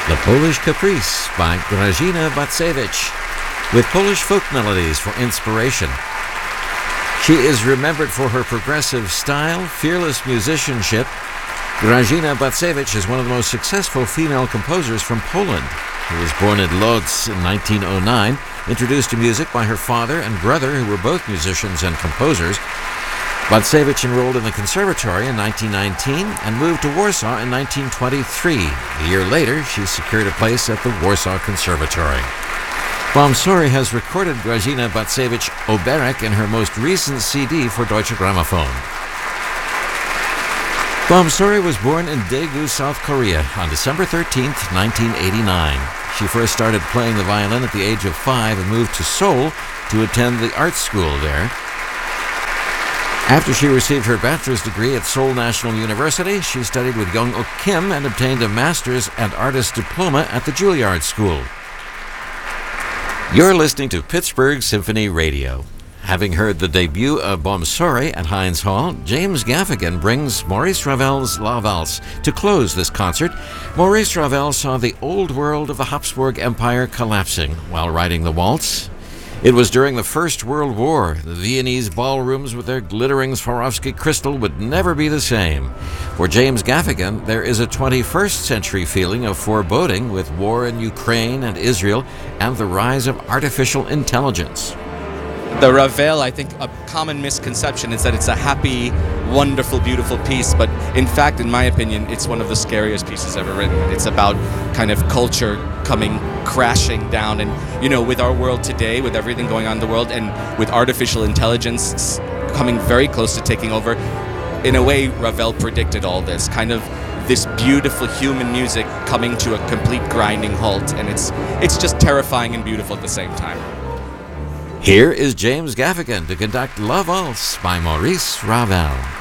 The Polish Caprice by Grażyna Bacewicz, with Polish folk melodies for inspiration. She is remembered for her progressive style, fearless musicianship. Grażyna Bacewicz is one of the most successful female composers from Poland. She was born in Lodz in 1909, introduced to music by her father and brother, who were both musicians and composers. Bacewicz enrolled in the conservatory in 1919 and moved to Warsaw in 1923. A year later, she secured a place at the Warsaw Conservatory. Bomsori has recorded Grażyna Bacewicz Oberek in her most recent CD for Deutsche Grammophon. Bomsori was born in Daegu, South Korea on December 13, 1989. She first started playing the violin at the age of 5 and moved to Seoul to attend the art school there. After she received her bachelor's degree at Seoul National University, she studied with Young-uk Kim and obtained a master's and artist diploma at the Juilliard School. You're listening to Pittsburgh Symphony Radio. Having heard the debut of Bomsori at Heinz Hall, James Gaffigan brings Maurice Ravel's La Valse to close this concert. Maurice Ravel saw the old world of the Habsburg Empire collapsing while writing the waltz. It was during the First World War. The Viennese ballrooms with their glittering Swarovski crystal would never be the same. For James Gaffigan, there is a 21st century feeling of foreboding with war in Ukraine and Israel and the rise of artificial intelligence. The Ravel, I think a common misconception is that it's a happy, wonderful, beautiful piece, but in fact, in my opinion, it's one of the scariest pieces ever written. It's about kind of culture coming crashing down, and with our world today, with everything going on in the world, and with artificial intelligence coming very close to taking over, in a way, Ravel predicted all this, kind of this beautiful human music coming to a complete grinding halt, and it's just terrifying and beautiful at the same time. Here is James Gaffigan to conduct La Valse by Maurice Ravel.